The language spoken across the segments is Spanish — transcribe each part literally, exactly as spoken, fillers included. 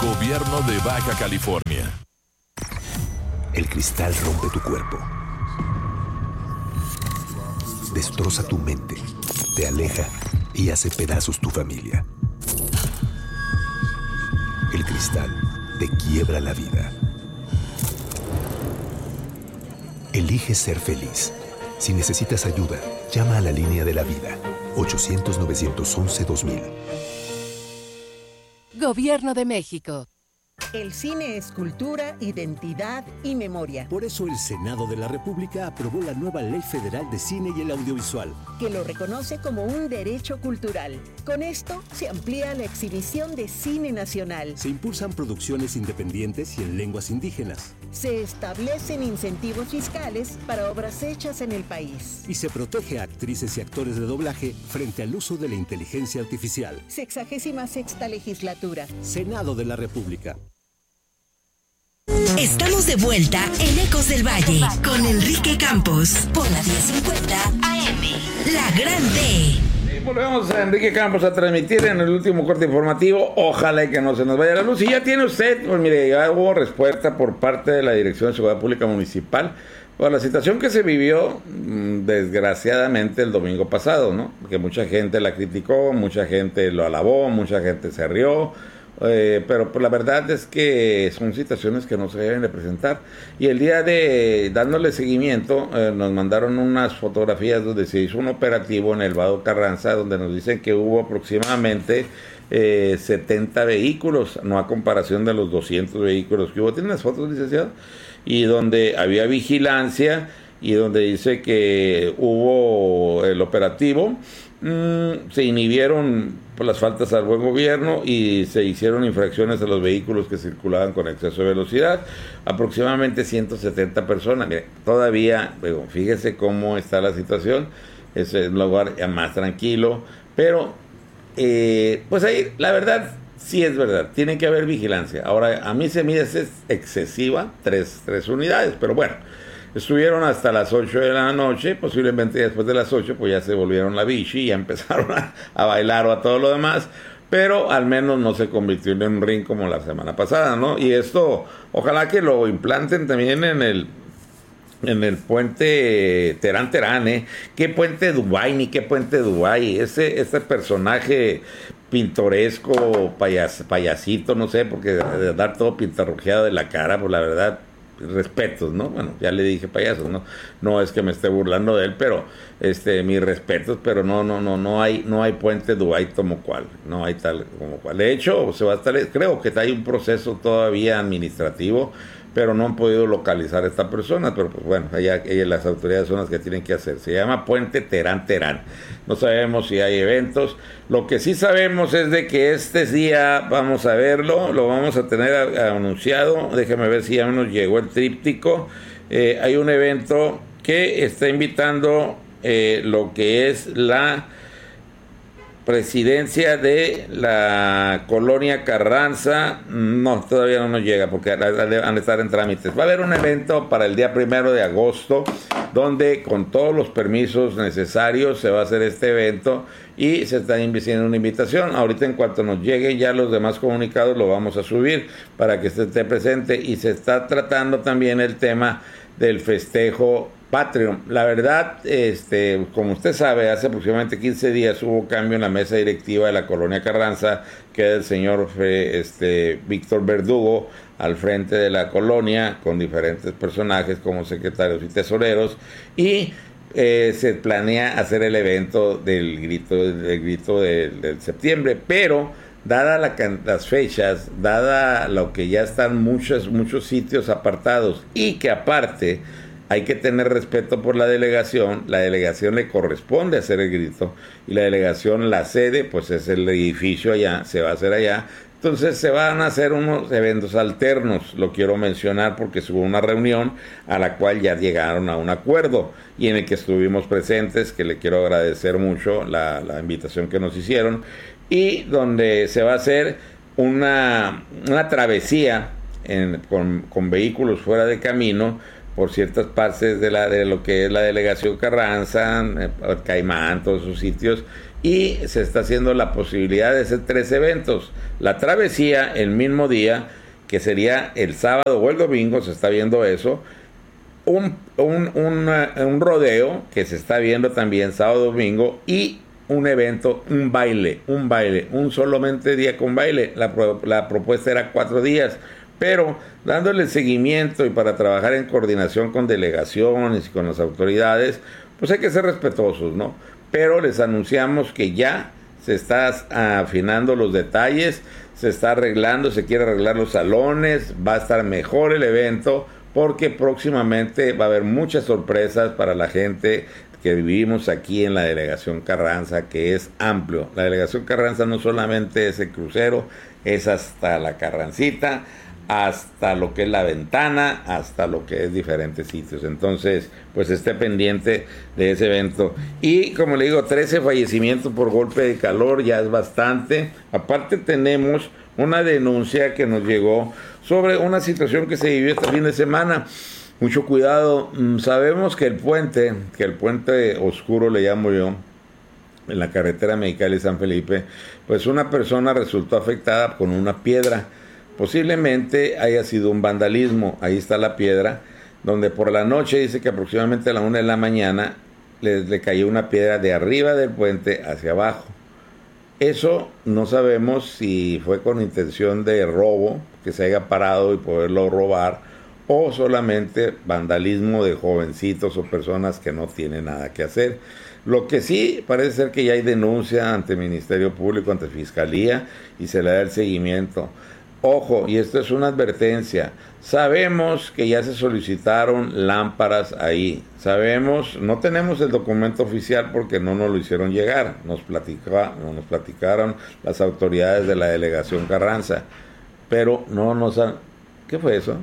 Gobierno de Baja California. El cristal rompe tu cuerpo. Destroza tu mente, te aleja y hace pedazos tu familia. El cristal te quiebra la vida. Elige ser feliz. Si necesitas ayuda, llama a la línea de la vida. ochocientos, novecientos once, dos mil. Gobierno de México. El cine es cultura, identidad y memoria. Por eso el Senado de la República aprobó la nueva Ley Federal de Cine y el Audiovisual, que lo reconoce como un derecho cultural. Con esto se amplía la exhibición de cine nacional. Se impulsan producciones independientes y en lenguas indígenas. Se establecen incentivos fiscales para obras hechas en el país. Y se protege a actrices y actores de doblaje frente al uso de la inteligencia artificial. Sexagésima sexta legislatura. Senado de la República. Estamos de vuelta en Ecos del Valle con Enrique Campos por la diez cincuenta A M, La Grande. Volvemos a Enrique Campos a transmitir en el último corte informativo. Ojalá que no se nos vaya la luz. Y ya tiene usted, pues mire, ya hubo respuesta por parte de la Dirección de Seguridad Pública Municipal por la situación que se vivió desgraciadamente el domingo pasado, ¿no? Que mucha gente la criticó, mucha gente lo alabó, mucha gente se rió. Eh, pero pues, la verdad es que son situaciones que no se deben de presentar. Y el día de dándole seguimiento, eh, nos mandaron unas fotografías donde se hizo un operativo en el Vado Carranza, donde nos dicen que hubo aproximadamente eh, setenta vehículos, no a comparación de los doscientos vehículos que hubo. ¿Tienen las fotos, licenciado? Y donde había vigilancia y donde dice que hubo el operativo. Mm, se inhibieron por las faltas al buen gobierno y se hicieron infracciones a los vehículos que circulaban con exceso de velocidad, aproximadamente ciento setenta personas. Mire, todavía, bueno, fíjese cómo está la situación, es el lugar más tranquilo, pero eh, pues ahí la verdad sí es verdad, tiene que haber vigilancia. Ahora, a mí se me hace excesiva, tres, tres unidades, pero bueno. Estuvieron hasta las ocho de la noche, posiblemente después de las ocho, pues ya se volvieron la bichi y ya empezaron a, a bailar o a todo lo demás, pero al menos no se convirtió en un ring como la semana pasada, ¿no? Y esto, ojalá que lo implanten también en el en el puente Terán Terán, ¿eh? ¿Qué puente Dubái, ni qué puente Dubái? Ese, ese personaje pintoresco, payas, payasito, no sé, porque de dar todo pintarrujeado de la cara, pues la verdad... respetos, ¿no? Bueno, ya le dije payasos, ¿no? No es que me esté burlando de él, pero este, mis respetos, pero no, no, no, no hay, no hay puente Dubái como cual, no hay tal como cual. De hecho, se va a estar, creo que hay un proceso todavía administrativo, pero no han podido localizar a esta persona, pero pues bueno, allá, allá las autoridades son las que tienen que hacer. Se llama Puente Terán Terán. No sabemos si hay eventos. Lo que sí sabemos es de que este día vamos a verlo, lo vamos a tener a, a anunciado. Déjeme ver si ya nos llegó el tríptico. Eh, hay un evento que está invitando eh, lo que es la presidencia de la colonia Carranza. No, todavía no nos llega porque han de estar en trámites. Va a haber un evento para el día primero de agosto donde con todos los permisos necesarios se va a hacer este evento y se está haciendo una invitación. Ahorita en cuanto nos lleguen ya los demás comunicados lo vamos a subir para que usted esté presente, y se está tratando también el tema del festejo patrio. La verdad, este, como usted sabe, hace aproximadamente quince días hubo cambio en la mesa directiva de la colonia Carranza, que es el señor este, Víctor Verdugo al frente de la colonia, con diferentes personajes como secretarios y tesoreros, y eh, se planea hacer el evento del grito, del grito del, del septiembre, pero dada la, las fechas, dada lo que ya están muchos, muchos sitios apartados, y que aparte hay que tener respeto por la delegación, la delegación le corresponde hacer el grito, y la delegación, la sede, pues es el edificio allá, se va a hacer allá. Entonces se van a hacer unos eventos alternos, lo quiero mencionar porque hubo una reunión a la cual ya llegaron a un acuerdo y en el que estuvimos presentes, que le quiero agradecer mucho la, la invitación que nos hicieron, y donde se va a hacer una, una travesía en, con, con vehículos fuera de camino por ciertas partes de la de lo que es la delegación Carranza, Caimán, todos esos sitios, y se está haciendo la posibilidad de hacer tres eventos. La travesía el mismo día, que sería el sábado o el domingo, se está viendo eso. Un, un, un, un rodeo que se está viendo también sábado, domingo, y un evento, un baile, un baile, un solamente día con baile. La, la propuesta era cuatro días, pero dándole seguimiento y para trabajar en coordinación con delegaciones y con las autoridades, pues hay que ser respetuosos, ¿no? Pero les anunciamos que ya se está afinando los detalles, se está arreglando, se quiere arreglar los salones, va a estar mejor el evento, porque próximamente va a haber muchas sorpresas para la gente que vivimos aquí en la Delegación Carranza, que es amplio. La Delegación Carranza no solamente es el crucero, es hasta la Carrancita, hasta lo que es la Ventana, hasta lo que es diferentes sitios. Entonces, pues esté pendiente de ese evento. Y como le digo, trece fallecimientos por golpe de calor, ya es bastante. Aparte tenemos una denuncia que nos llegó sobre una situación que se vivió este fin de semana. Mucho cuidado, sabemos que el puente, que el puente oscuro le llamo yo, en la carretera Mexicali-San Felipe, pues una persona resultó afectada con una piedra. Posiblemente haya sido un vandalismo. Ahí está la piedra, donde por la noche dice que aproximadamente a la una de la mañana le, le cayó una piedra de arriba del puente hacia abajo. Eso no sabemos si fue con intención de robo, que se haya parado y poderlo robar, o solamente vandalismo de jovencitos o personas que no tienen nada que hacer. Lo que sí parece ser que ya hay denuncia ante el Ministerio Público, ante Fiscalía, y se le da el seguimiento. Ojo, y esto es una advertencia, sabemos que ya se solicitaron lámparas ahí, sabemos, no tenemos el documento oficial porque no nos lo hicieron llegar, nos, platica, nos platicaron las autoridades de la Delegación Carranza, pero no nos han... ¿Qué fue eso?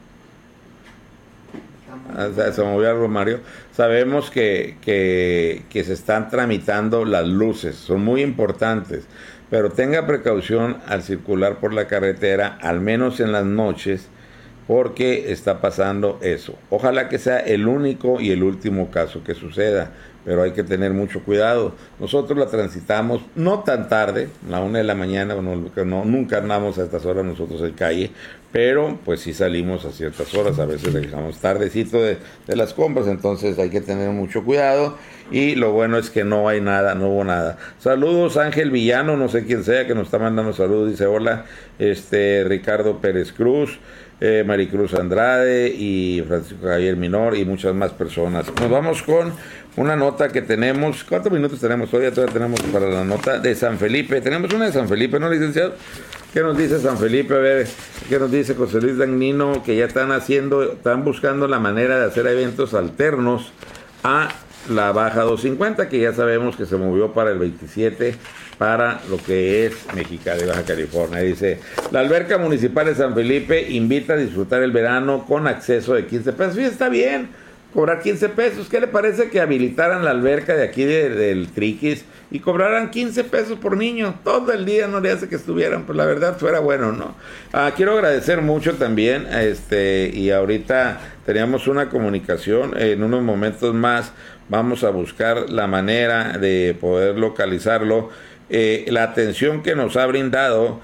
O sea, se movió algo, Mario. Sabemos que, que, que se están tramitando las luces, son muy importantes, pero tenga precaución al circular por la carretera, al menos en las noches, porque está pasando eso. Ojalá que sea el único y el último caso que suceda, pero hay que tener mucho cuidado. Nosotros la transitamos no tan tarde, a la una de la mañana, no, no, nunca andamos a estas horas nosotros en calle, pero pues sí salimos a ciertas horas, a veces dejamos tardecito de, de las compras, entonces hay que tener mucho cuidado, y lo bueno es que no hay nada, no hubo nada. Saludos Ángel Villano, no sé quién sea, que nos está mandando saludos, dice hola, este Ricardo Pérez Cruz, eh, Maricruz Andrade y Francisco Javier Minor y muchas más personas. Nos vamos con una nota que tenemos. ¿Cuántos minutos tenemos todavía? Todavía tenemos para la nota de San Felipe. Tenemos una de San Felipe, ¿no, licenciado? ¿Qué nos dice San Felipe? A ver, ¿qué nos dice José Luis Dagnino? Que ya están haciendo, están buscando la manera de hacer eventos alternos a la Baja doscientos cincuenta, que ya sabemos que se movió para el veintisiete, para lo que es Mexicali, Baja California. Dice, la alberca municipal de San Felipe invita a disfrutar el verano con acceso de quince pesos. Sí, está bien cobrar quince pesos. ¿Qué le parece que habilitaran la alberca de aquí de, del Triquis y cobraran quince pesos por niño? Todo el día no le hace que estuvieran, pues la verdad fuera bueno, ¿no? Ah, quiero agradecer mucho también, este, y ahorita teníamos una comunicación, en unos momentos más vamos a buscar la manera de poder localizarlo, eh, la atención que nos ha brindado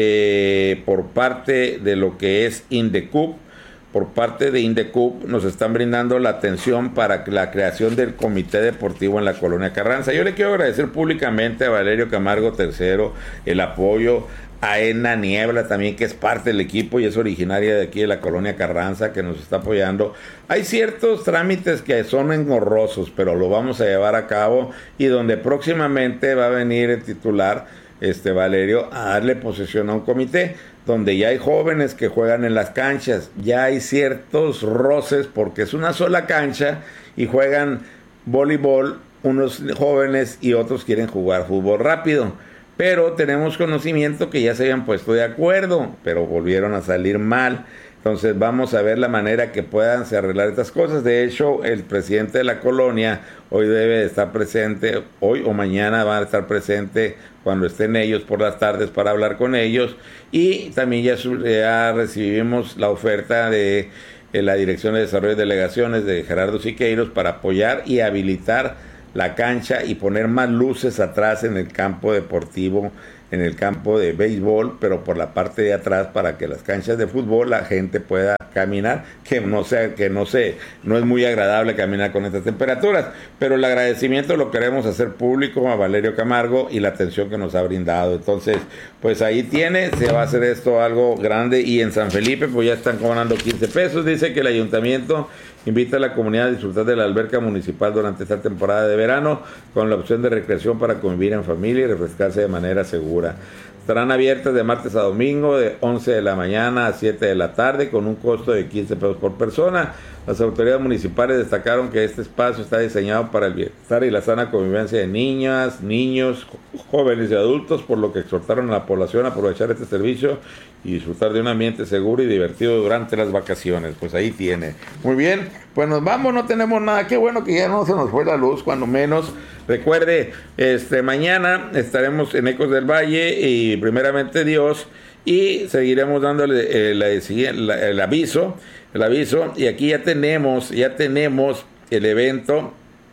eh, por parte de lo que es INDECUP. Por parte de INDECUP nos están brindando la atención para la creación del comité deportivo en la colonia Carranza. Yo le quiero agradecer públicamente a Valerio Camargo tercero el apoyo, a Edna Niebla también, que es parte del equipo y es originaria de aquí de la colonia Carranza, que nos está apoyando. Hay ciertos trámites que son engorrosos, pero lo vamos a llevar a cabo, y donde próximamente va a venir el titular, este Valerio, a darle posesión a un comité donde ya hay jóvenes que juegan en las canchas, ya hay ciertos roces porque es una sola cancha y juegan voleibol unos jóvenes y otros quieren jugar fútbol rápido, pero tenemos conocimiento que ya se habían puesto de acuerdo, pero volvieron a salir mal. Entonces vamos a ver la manera que puedan se arreglar estas cosas. De hecho, el presidente de la colonia hoy debe de estar presente, hoy o mañana va a estar presente cuando estén ellos por las tardes para hablar con ellos. Y también ya, ya recibimos la oferta de, de la Dirección de Desarrollo de Delegaciones de Gerardo Siqueiros para apoyar y habilitar la cancha y poner más luces atrás en el campo deportivo, en el campo de béisbol, pero por la parte de atrás para que las canchas de fútbol la gente pueda caminar, que no sea, que no sé, no es muy agradable caminar con estas temperaturas, pero el agradecimiento lo queremos hacer público a Valerio Camargo y la atención que nos ha brindado. Entonces, pues ahí tiene, se va a hacer esto algo grande, y en San Felipe pues ya están cobrando quince pesos. Dice que el ayuntamiento invita a la comunidad a disfrutar de la alberca municipal durante esta temporada de verano, con la opción de recreación para convivir en familia y refrescarse de manera segura. Estarán abiertas de martes a domingo, de once de la mañana a siete de la tarde, con un costo de quince pesos por persona. Las autoridades municipales destacaron que este espacio está diseñado para el bienestar y la sana convivencia de niñas, niños, jóvenes y adultos, por lo que exhortaron a la población a aprovechar este servicio y disfrutar de un ambiente seguro y divertido durante las vacaciones. Pues ahí tiene. Muy bien, pues nos vamos, no tenemos nada. Qué bueno que ya no se nos fue la luz, cuando menos. Recuerde, este mañana estaremos en Ecos del Valle y primeramente Dios, y seguiremos dándole el, el, el aviso, el aviso, y aquí ya tenemos, ya tenemos el evento.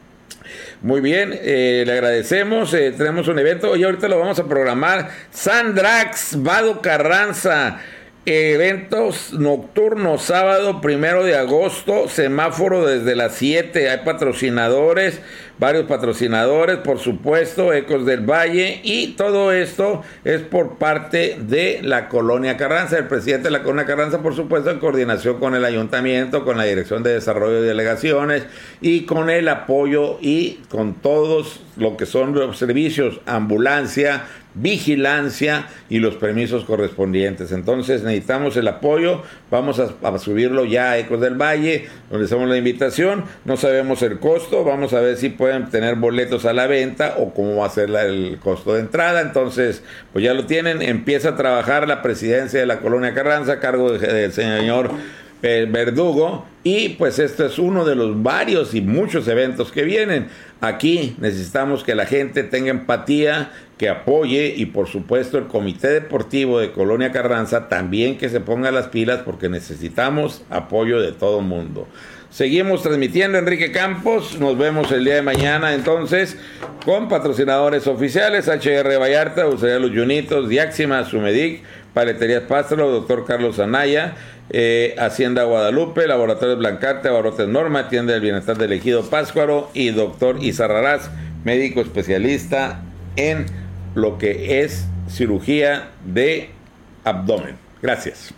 Muy bien, eh, le agradecemos, eh, tenemos un evento, y ahorita lo vamos a programar. Sandrax, Vado Carranza, eventos nocturnos, sábado primero de agosto, semáforo desde las siete, hay patrocinadores, varios patrocinadores, por supuesto, Ecos del Valle, y todo esto es por parte de la Colonia Carranza, el presidente de la Colonia Carranza, por supuesto, en coordinación con el ayuntamiento, con la Dirección de Desarrollo de Delegaciones, y con el apoyo y con todos lo que son los servicios, ambulancia, vigilancia y los permisos correspondientes. Entonces necesitamos el apoyo, vamos a, a subirlo ya a Ecos del Valle, donde hacemos la invitación, no sabemos el costo, vamos a ver si pueden tener boletos a la venta o cómo va a ser la, el costo de entrada. Entonces, pues ya lo tienen, empieza a trabajar la presidencia de la Colonia Carranza a cargo del de, de señor eh, Verdugo, y pues este es uno de los varios y muchos eventos que vienen. Aquí necesitamos que la gente tenga empatía, que apoye, y por supuesto el Comité Deportivo de Colonia Carranza también que se ponga las pilas, porque necesitamos apoyo de todo el mundo. Seguimos transmitiendo, Enrique Campos, nos vemos el día de mañana entonces con patrocinadores oficiales: H R Vallarta, Dulcería Los Yunitos, Diáxima, Sumedic, Paleterías Pástalo, Doctor Carlos Anaya, eh, Hacienda Guadalupe, Laboratorios Blancarte, Abarrotes Norma, Tienda del Bienestar del Ejido Pátzcuaro, y Doctor Izarrarás, médico especialista en lo que es cirugía de abdomen. Gracias.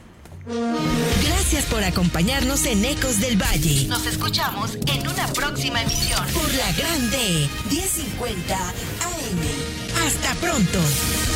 Gracias por acompañarnos en Ecos del Valle. Nos escuchamos en una próxima emisión por la Grande diez cincuenta A M. Hasta pronto.